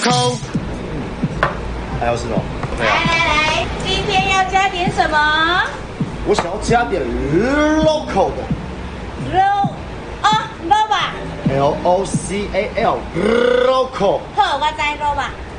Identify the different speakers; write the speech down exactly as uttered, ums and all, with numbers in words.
Speaker 1: 扣。还有是什么？
Speaker 2: 来来来，今天要加点什么？
Speaker 1: 我想要加点 local 的
Speaker 2: low 哦 low 吧
Speaker 1: ，L O C A L local。
Speaker 2: 好，我知 low 吧。